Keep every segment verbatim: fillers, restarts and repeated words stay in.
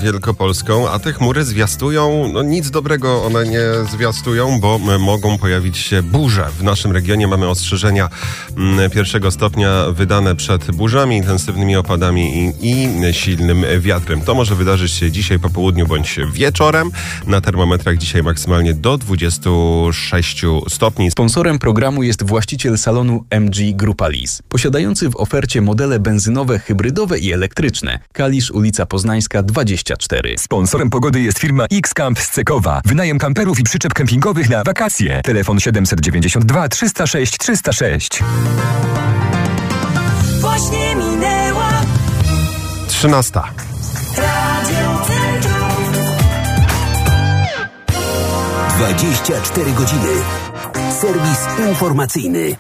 Wielkopolską, a te chmury zwiastują, no nic dobrego one nie zwiastują, bo mogą pojawić się burze. W naszym regionie mamy ostrzeżenia m, pierwszego stopnia wydane przed burzami, intensywnymi opadami i, i silnym wiatrem. To może wydarzyć się dzisiaj po południu bądź wieczorem. Na termometrach dzisiaj maksymalnie do dwudziestu sześciu stopni. Sponsorem programu jest właściciel salonu M G Grupa Lis, posiadający w ofercie modele benzynowe, hybrydowe i elektryczne. Kalisz, ulica Poznańska dwadzieścia cztery. Sponsorem pogody jest firma X-Camp z Cekowa. Wynajem kamperów i przyczep kempingowych na wakacje. Telefon siedemset dziewięćdziesiąt dwa trzysta sześć trzysta sześć. Właśnie minęła trzynasta. Radio Centrum. dwadzieścia cztery godziny. Serwis informacyjny.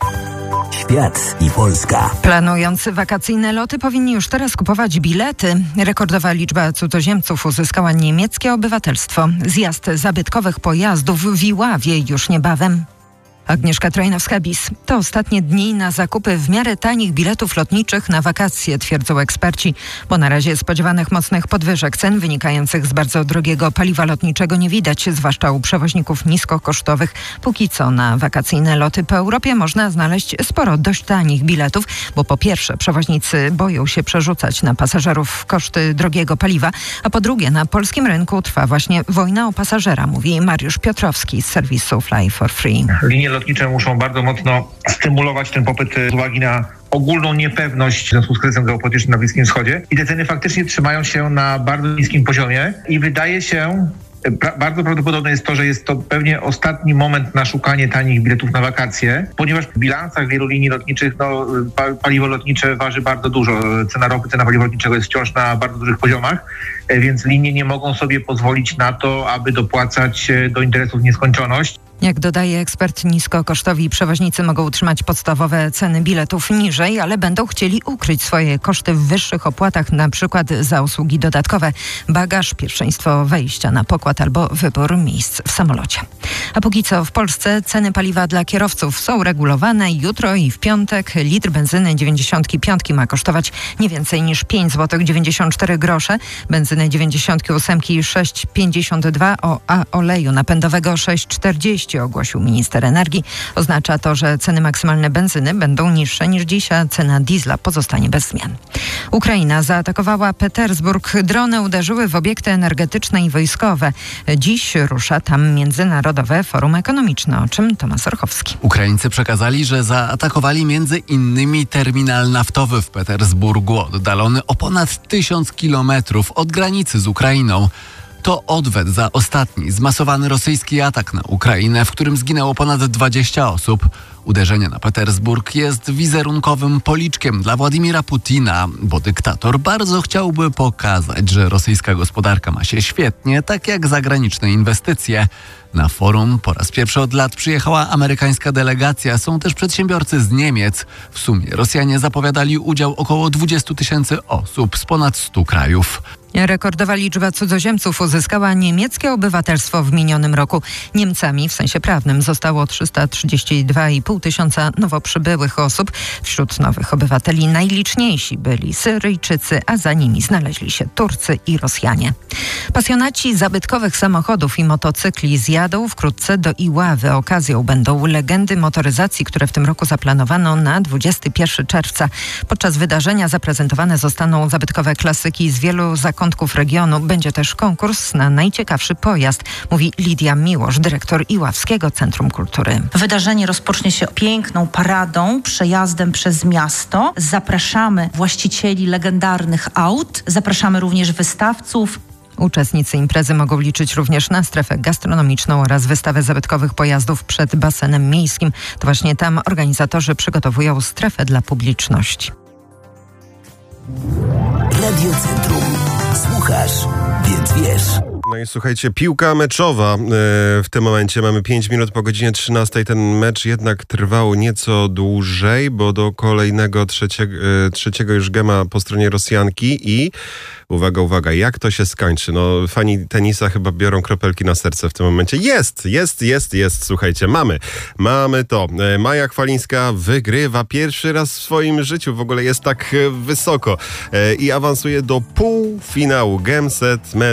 Świat i Polska. Planujący wakacyjne loty powinni już teraz kupować bilety. Rekordowa liczba cudzoziemców uzyskała niemieckie obywatelstwo. Zjazd zabytkowych pojazdów w Iławie już niebawem. Agnieszka Trojnowska-Bis. To ostatnie dni na zakupy w miarę tanich biletów lotniczych na wakacje, twierdzą eksperci, bo na razie spodziewanych mocnych podwyżek cen wynikających z bardzo drogiego paliwa lotniczego nie widać, zwłaszcza u przewoźników niskokosztowych. Póki co na wakacyjne loty po Europie można znaleźć sporo dość tanich biletów, bo po pierwsze przewoźnicy boją się przerzucać na pasażerów koszty drogiego paliwa, a po drugie na polskim rynku trwa właśnie wojna o pasażera, mówi Mariusz Piotrowski z serwisu Fly for Free. Linie lotnicze muszą bardzo mocno stymulować ten popyt z uwagi na ogólną niepewność w związku z kryzysem geopolitycznym na Bliskim Wschodzie i te ceny faktycznie trzymają się na bardzo niskim poziomie i wydaje się, pra- bardzo prawdopodobne jest to, że jest to pewnie ostatni moment na szukanie tanich biletów na wakacje, ponieważ w bilansach wielu linii lotniczych no, pa- paliwo lotnicze waży bardzo dużo. Cena ropy, cena paliwa lotniczego jest wciąż na bardzo dużych poziomach, więc linie nie mogą sobie pozwolić na to, aby dopłacać do interesów w nieskończoność. Jak dodaje ekspert, niskokosztowi przewoźnicy mogą utrzymać podstawowe ceny biletów niżej, ale będą chcieli ukryć swoje koszty w wyższych opłatach, na przykład za usługi dodatkowe, bagaż, pierwszeństwo wejścia na pokład albo wybór miejsc w samolocie. A póki co w Polsce ceny paliwa dla kierowców są regulowane. Jutro i w piątek litr benzyny dziewięćdziesiąt pięć ma kosztować nie więcej niż pięć złotych dziewięćdziesiąt cztery grosze, benzyny dziewięćdziesiąt osiem sześć pięćdziesiąt dwa, a oleju napędowego sześć czterdzieści, ogłosił minister energii. Oznacza to, że ceny maksymalne benzyny będą niższe niż dziś, a cena diesla pozostanie bez zmian. Ukraina zaatakowała Petersburg. Drony uderzyły w obiekty energetyczne i wojskowe. Dziś rusza tam Międzynarodowe Forum Ekonomiczne, o czym Tomasz Orchowski. Ukraińcy przekazali, że zaatakowali między innymi terminal naftowy w Petersburgu, oddalony o ponad tysiąc kilometrów od granicy z Ukrainą. To odwet za ostatni zmasowany rosyjski atak na Ukrainę, w którym zginęło ponad dwadzieścia osób. Uderzenie na Petersburg jest wizerunkowym policzkiem dla Władimira Putina, bo dyktator bardzo chciałby pokazać, że rosyjska gospodarka ma się świetnie, tak jak zagraniczne inwestycje. Na forum po raz pierwszy od lat przyjechała amerykańska delegacja, są też przedsiębiorcy z Niemiec. W sumie Rosjanie zapowiadali udział około dwudziestu tysięcy osób z ponad stu krajów. Rekordowa liczba cudzoziemców uzyskała niemieckie obywatelstwo w minionym roku. Niemcami w sensie prawnym zostało trzysta trzydzieści dwa i pół tysiąca nowo przybyłych osób. Wśród nowych obywateli najliczniejsi byli Syryjczycy, a za nimi znaleźli się Turcy i Rosjanie. Pasjonaci zabytkowych samochodów i motocykli zjadą wkrótce do Iławy. Okazją będą legendy motoryzacji, które w tym roku zaplanowano na dwudziestego pierwszego czerwca. Podczas wydarzenia zaprezentowane zostaną zabytkowe klasyki z wielu zakątków regionu. Będzie też konkurs na najciekawszy pojazd, mówi Lidia Miłosz, dyrektor Iławskiego Centrum Kultury. Wydarzenie rozpocznie się piękną paradą, przejazdem przez miasto. Zapraszamy właścicieli legendarnych aut, zapraszamy również wystawców. Uczestnicy imprezy mogą liczyć również na strefę gastronomiczną oraz wystawę zabytkowych pojazdów przed basenem miejskim. To właśnie tam organizatorzy przygotowują strefę dla publiczności. Radio Centrum. Słuchasz, więc wiesz. No i słuchajcie, piłka meczowa. W tym momencie mamy pięć minut po godzinie trzynastej. Ten mecz jednak trwał nieco dłużej, bo do kolejnego trzeciego, trzeciego już gema po stronie Rosjanki i uwaga, uwaga, jak to się skończy? No, fani tenisa chyba biorą kropelki na serce w tym momencie. Jest, jest, jest, jest, słuchajcie, mamy. Mamy to. Maja Chwalińska wygrywa pierwszy raz w swoim życiu. W ogóle jest tak wysoko i awansuje do półfinału. Game set, mecz